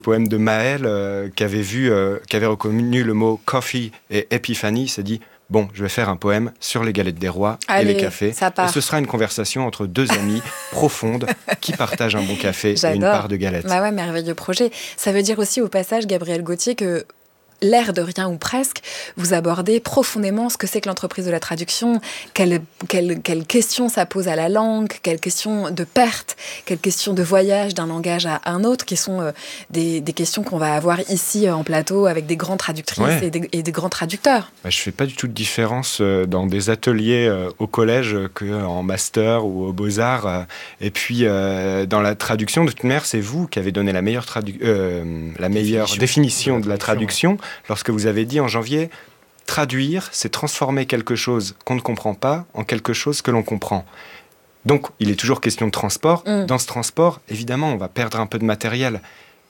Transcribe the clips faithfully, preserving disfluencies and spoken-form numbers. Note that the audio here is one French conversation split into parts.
Poème de Maël euh, qui avait vu, euh, qui avait reconnu le mot coffee et épiphanie, s'est dit bon, je vais faire un poème sur les galettes des rois Allez, et les cafés. ça part. Et ce sera une conversation entre deux amies profondes qui partagent un bon café J'adore. et une part de galettes. Bah ouais, merveilleux projet. Ça veut dire aussi au passage, Gabriel Gauthier, que l'air de rien ou presque, vous abordez profondément ce que c'est que l'entreprise de la traduction, quelles quelle, quelle questions ça pose à la langue, quelles questions de perte, quelles questions de voyage d'un langage à un autre, qui sont euh, des, des questions qu'on va avoir ici euh, en plateau avec des grandes traductrices Ouais. et, des, et des grands traducteurs. Bah, je ne fais pas du tout de différence euh, dans des ateliers euh, au collège qu'en master ou aux Beaux-Arts. Euh, et puis, euh, dans la traduction, de toute manière, c'est vous qui avez donné la meilleure, tradu- euh, la meilleure définition, définition de la traduction. Lorsque vous avez dit en janvier, traduire, c'est transformer quelque chose qu'on ne comprend pas en quelque chose que l'on comprend. Donc, il est toujours question de transport. Mmh. Dans ce transport, évidemment, on va perdre un peu de matériel.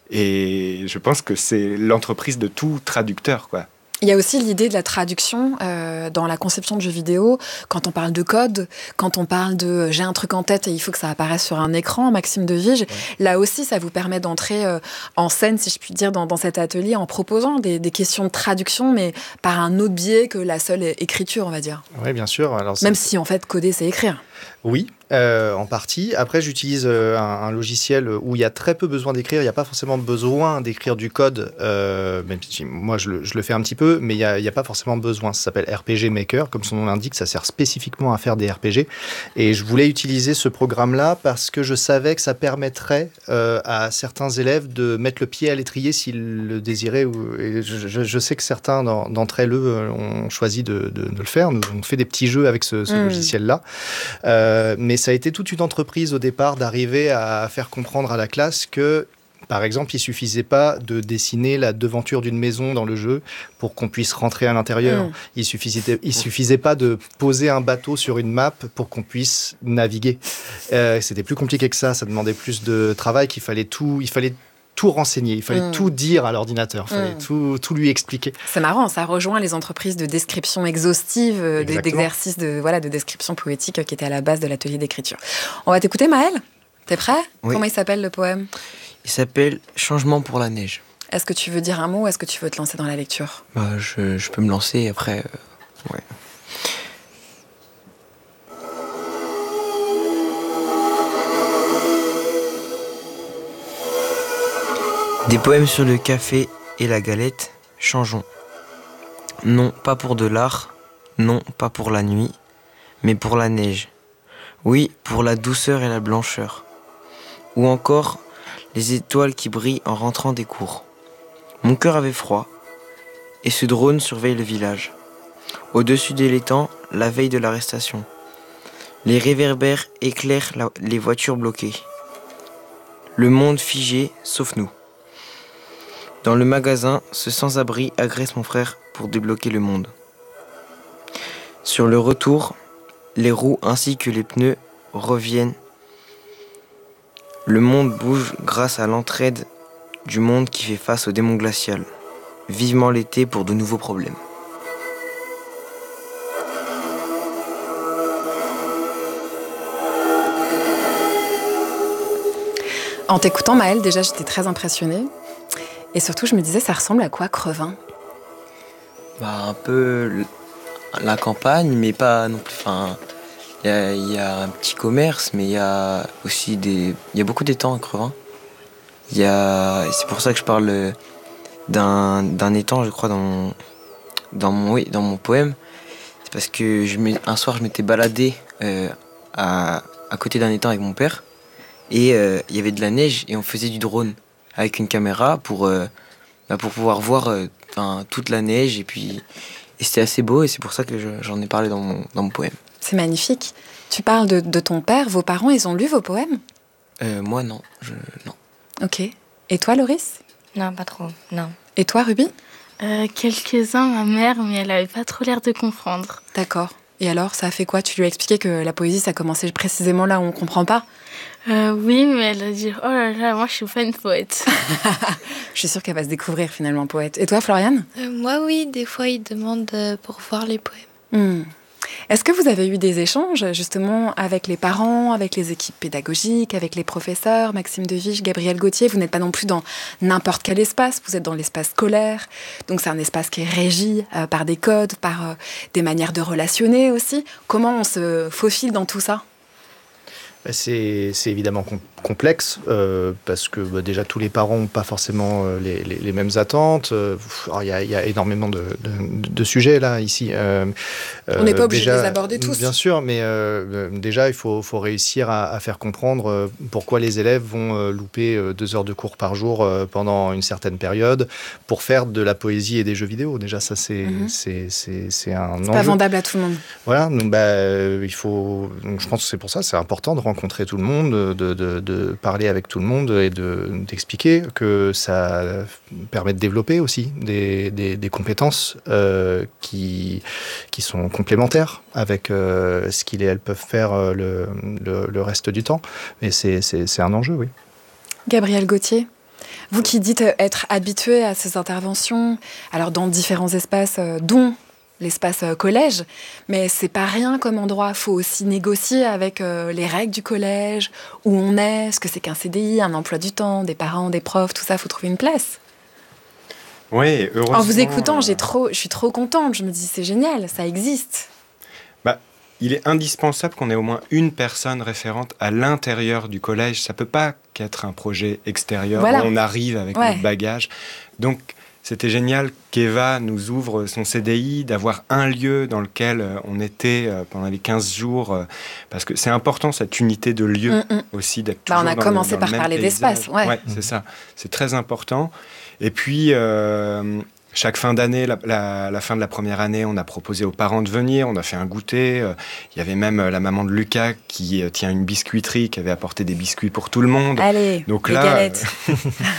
Et je pense que c'est l'entreprise de tout traducteur, quoi. Il y a aussi l'idée de la traduction euh, dans la conception de jeux vidéo, quand on parle de code, quand on parle de euh, j'ai un truc en tête et il faut que ça apparaisse sur un écran, Maxime Devige. Ouais. Là aussi, ça vous permet d'entrer euh, en scène, si je puis dire, dans, dans cet atelier en proposant des, des questions de traduction, mais par un autre biais que la seule écriture, on va dire. Oui, bien sûr. Alors, Même si, en fait, coder, c'est écrire. Oui, euh, en partie. Après, j'utilise euh, un, un logiciel où il y a très peu besoin d'écrire. Il n'y a pas forcément besoin d'écrire du code. Euh, même si moi, je le, je le fais un petit peu, mais il n'y a, a pas forcément besoin. Ça s'appelle R P G Maker. Comme son nom l'indique, ça sert spécifiquement à faire des R P G. Et je voulais utiliser ce programme-là parce que je savais que ça permettrait euh, à certains élèves de mettre le pied à l'étrier s'ils le désiraient. Et je, je, je sais que certains d'entre elles ont choisi de, de, de le faire. Nous avons fait des petits jeux avec ce, ce mmh. logiciel-là. Euh, mais ça a été toute une entreprise au départ d'arriver à faire comprendre à la classe que, par exemple, il ne suffisait pas de dessiner la devanture d'une maison dans le jeu pour qu'on puisse rentrer à l'intérieur. Mmh. Il suffisait, il suffisait pas de poser un bateau sur une map pour qu'on puisse naviguer. Euh, c'était plus compliqué que ça. Ça demandait plus de travail, qu'il fallait tout... Il fallait tout renseigner, il fallait mmh. tout dire à l'ordinateur, il fallait mmh. tout, tout lui expliquer. C'est marrant, ça rejoint les entreprises de description exhaustive, euh, d'exercices de, voilà, de description poétique euh, qui étaient à la base de l'atelier d'écriture. On va t'écouter, Maël ? T'es prêt ? Oui. Comment il s'appelle, le poème ? Il s'appelle « Changement pour la neige ». Est-ce que tu veux dire un mot ou est-ce que tu veux te lancer dans la lecture ? Bah, je, je peux me lancer et après... Euh, ouais. Des poèmes sur le café et la galette, changeons. Non, pas pour de l'art, non, pas pour la nuit, mais pour la neige. Oui, pour la douceur et la blancheur. Ou encore, les étoiles qui brillent en rentrant des cours. Mon cœur avait froid, et ce drone surveille le village. Au-dessus de l'étang, la veille de l'arrestation. Les réverbères éclairent la, les voitures bloquées. Le monde figé, sauf nous. Dans le magasin, ce sans-abri agresse mon frère pour débloquer le monde. Sur le retour, les roues ainsi que les pneus reviennent. Le monde bouge grâce à l'entraide du monde qui fait face au démon glacial. Vivement l'été pour de nouveaux problèmes. En t'écoutant, Maël, déjà, j'étais très impressionnée. Et surtout, je me disais, ça ressemble à quoi, Crevin ? Bah, un peu la campagne, mais pas non plus... Enfin, il y, y a un petit commerce, mais il y a aussi des... Il y a beaucoup d'étangs à Crevin. Il y a... C'est pour ça que je parle d'un, d'un étang, je crois, dans mon, dans mon, oui, dans mon poème. C'est parce que je me... un soir, je m'étais baladé euh, à... à côté d'un étang avec mon père. Et euh, il y avait de la neige et on faisait du drone avec une caméra pour, euh, bah pour pouvoir voir euh, toute la neige. Et puis et c'était assez beau et c'est pour ça que je, j'en ai parlé dans mon, dans mon poème. C'est magnifique. Tu parles de, de ton père. Vos parents, ils ont lu vos poèmes ? euh, Moi, non. Je, non. Ok. Et toi, Loris ? Non, pas trop, non. Et toi, Ruby ? euh, Quelques-uns, ma mère, mais elle avait pas trop l'air de comprendre. D'accord. Et alors, ça a fait quoi ? Tu lui as expliqué que la poésie, ça commençait précisément là où on comprend pas ? Euh, oui, mais elle a dit « Oh là là, moi je suis pas une poète ». Je suis sûre qu'elle va se découvrir finalement poète. Et toi, Floriane ? euh, Moi, oui, des fois, ils demandent euh, pour voir les poèmes. Mmh. Est-ce que vous avez eu des échanges justement avec les parents, avec les équipes pédagogiques, avec les professeurs, Maxime Deviche, Gabriel Gauthier? Vous n'êtes pas non plus dans n'importe quel espace, vous êtes dans l'espace scolaire, donc c'est un espace qui est régi euh, par des codes, par euh, des manières de relationner aussi. Comment on se faufile dans tout ça? C'est, c'est évidemment com- complexe euh, parce que bah, déjà tous les parents n'ont pas forcément euh, les, les, les mêmes attentes. Il euh, y, y a énormément de, de, de sujets là ici. Euh, On n'est pas obligé déjà, de les aborder tous. Bien sûr, mais euh, déjà il faut, faut réussir à, à faire comprendre euh, pourquoi les élèves vont euh, louper euh, deux heures de cours par jour euh, pendant une certaine période pour faire de la poésie et des jeux vidéo. Déjà ça c'est, mm-hmm. c'est, c'est, c'est un c'est enjeu. Pas vendable à tout le monde. Voilà, donc bah, euh, il faut. Donc, je pense que c'est pour ça, c'est important de rencontrer tout le monde, de, de, de parler avec tout le monde et de, d'expliquer que ça permet de développer aussi des, des, des compétences euh, qui, qui sont complémentaires avec euh, ce qu'ils et elles peuvent faire le, le, le reste du temps. Et c'est, c'est, c'est un enjeu, oui. Gabriel Gauthier, vous qui dites être habitué à ces interventions, alors dans différents espaces, euh, dont l'espace collège, mais c'est pas rien comme endroit. Il faut aussi négocier avec euh, les règles du collège, où on est, ce que c'est qu'un C D I, un emploi du temps, des parents, des profs, tout ça, il faut trouver une place. Oui, heureusement. En vous écoutant, j'ai trop, je suis trop contente. Je me dis, c'est génial, ça existe. Bah, il est indispensable qu'on ait au moins une personne référente à l'intérieur du collège. Ça peut pas qu'être un projet extérieur voilà. où on arrive avec ouais. notre bagage. Donc, c'était génial qu'Eva nous ouvre son C D I, d'avoir un lieu dans lequel on était pendant les quinze jours, parce que c'est important cette unité de lieu mm-hmm. aussi, d'être toujours bah, on a dans commencé le, dans par parler d'espace. Ouais. Ouais, c'est ça, c'est très important. Et puis, euh, chaque fin d'année, la, la, la fin de la première année, on a proposé aux parents de venir, on a fait un goûter. Il euh, y avait même la maman de Lucas qui euh, tient une biscuiterie, qui avait apporté des biscuits pour tout le monde. Allez, donc les là, galettes. Euh,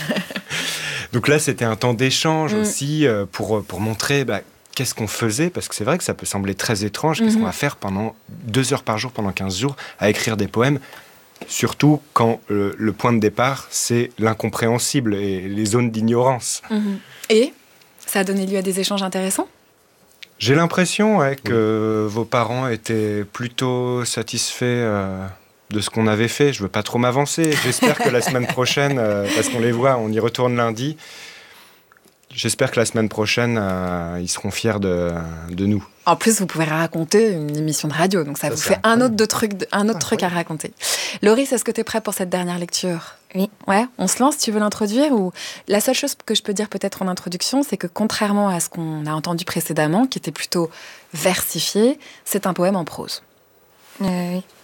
donc là, c'était un temps d'échange mmh. aussi euh, pour, pour montrer bah, qu'est-ce qu'on faisait, parce que c'est vrai que ça peut sembler très étrange, mmh. qu'est-ce qu'on va faire pendant deux heures par jour, pendant quinze jours, à écrire des poèmes, surtout quand le, le point de départ, c'est l'incompréhensible et les zones d'ignorance. Mmh. Et ça a donné lieu à des échanges intéressants ? J'ai l'impression ouais, que oui. vos parents étaient plutôt satisfaits euh, de ce qu'on avait fait. Je ne veux pas trop m'avancer. J'espère que la semaine prochaine, euh, parce qu'on les voit, on y retourne lundi, j'espère que la semaine prochaine, euh, ils seront fiers de, de nous. En plus, vous pouvez raconter une émission de radio, donc ça, ça vous fait un autre, de truc, un autre ah, truc oui. à raconter. Loris, est-ce que tu es prêt pour cette dernière lecture ? Oui. Ouais, on se lance, tu veux l'introduire ou... La seule chose que je peux dire peut-être en introduction, c'est que contrairement à ce qu'on a entendu précédemment, qui était plutôt versifié, c'est un poème en prose. Euh, oui.